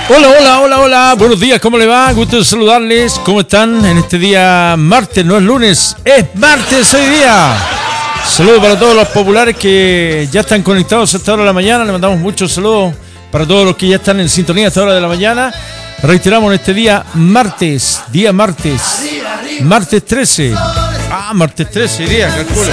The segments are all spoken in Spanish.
Hola, hola, hola, hola, buenos días, ¿cómo le va? Gusto de saludarles, ¿cómo están en este día martes? No es lunes, es martes hoy día. Saludos para todos los populares que ya están conectados a esta hora de la mañana, le mandamos muchos saludos para todos los que ya están en sintonía a esta hora de la mañana. Reiteramos en este día martes, martes 13. Martes 13, día, calcula.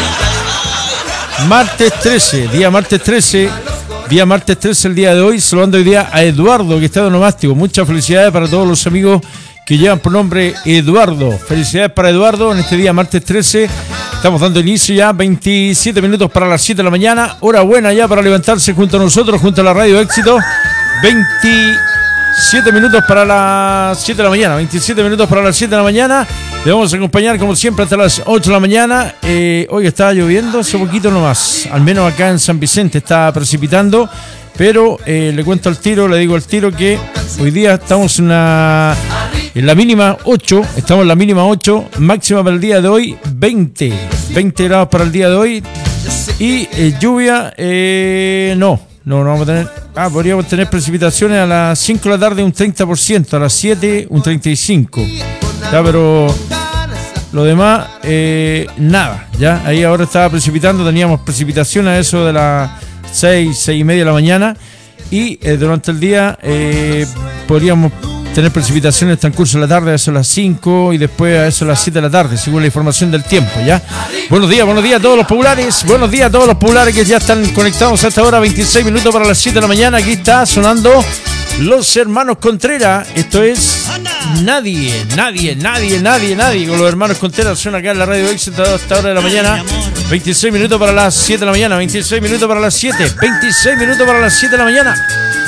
Martes 13, día martes 13. Día martes 13 el día de hoy, saludando hoy día a Eduardo que está de onomástico. Muchas felicidades para todos los amigos que llevan por nombre Eduardo. Felicidades para Eduardo en este día martes 13. Estamos dando inicio ya, 27 minutos para las 7 de la mañana. Hora buena ya para levantarse junto a nosotros, junto a la Radio Éxito. 27 minutos para las 7 de la mañana. 27 minutos para las 7 de la mañana. Le vamos a acompañar como siempre hasta las 8 de la mañana. Hoy estaba lloviendo hace poquito nomás. Al menos acá en San Vicente está precipitando. Pero le cuento al tiro, le digo al tiro que hoy día estamos en la mínima 8. Estamos en la mínima 8. Máxima para el día de hoy 20 grados para el día de hoy. Y lluvia no vamos a tener. Podríamos tener precipitaciones a las 5 de la tarde un 30%. A las 7 un 35%. Ya, pero lo demás, nada, ya, ahí ahora estaba precipitando, teníamos precipitación a eso de las 6 y media de la mañana y durante el día podríamos tener precipitaciones en el transcurso de la tarde a eso a las 5 y después a eso a las 7 de la tarde, según la información del tiempo, ya. Buenos días a todos los populares, que ya están conectados a esta hora, 26 minutos para las 7 de la mañana, aquí está sonando Los Hermanos Contreras, esto es Nadie, con los Hermanos Contreras suena acá en la Radio Éxito a esta hora de la mañana. 26 minutos para las 7 de la mañana, 26 minutos para las 7 de la mañana.